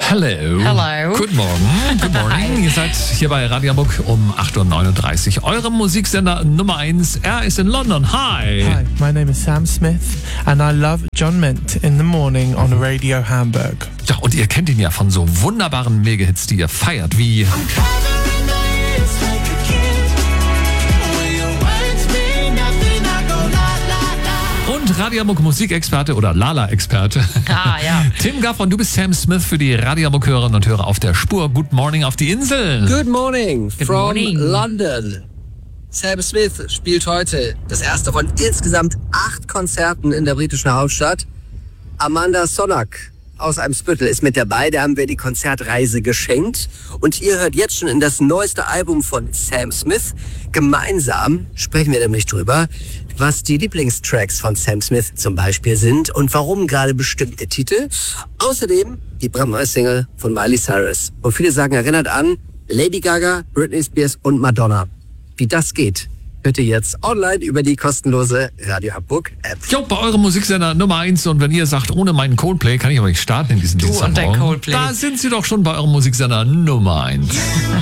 Hello. Hello. Guten Morgen. Good morning. Ihr seid hier bei Radio Hamburg um 8.39 Uhr. Eurem Musiksender Nummer 1. Er ist in London. Hi. Hi, my name is Sam Smith and I love John Mint in the morning on Radio Hamburg. Ja, und ihr kennt ihn ja von so wunderbaren Mega-Hits, die ihr feiert, wie... Und Radio Hamburg Musikexperte oder Lala-Experte. Ah, ja. Tim Gaffron, du bist Sam Smith für die Radio Hamburg Hörerinnen und Hörer auf der Spur. Good morning auf die Insel. Good morning from morning. London. Sam Smith spielt heute das erste von insgesamt 8 Konzerten in der britischen Hauptstadt. Amanda Sonak aus Eimsbüttel ist mit dabei. Da haben wir die Konzertreise geschenkt. Und ihr hört jetzt schon in das neueste Album von Sam Smith. Gemeinsam sprechen wir nämlich drüber, was die Lieblingstracks von Sam Smith zum Beispiel sind und warum gerade bestimmte Titel. Außerdem die brandneue Single von Miley Cyrus. Und viele sagen, erinnert an Lady Gaga, Britney Spears und Madonna. Wie das geht, hört ihr jetzt online über die kostenlose Radio Hamburg App. Jo, bei eurem Musiksender Nummer 1. Und wenn ihr sagt, ohne meinen Coldplay kann ich aber nicht starten in diesem Du und dein Dienstagmorgen, Coldplay. da sind sie doch schon bei eurem Musiksender Nummer 1.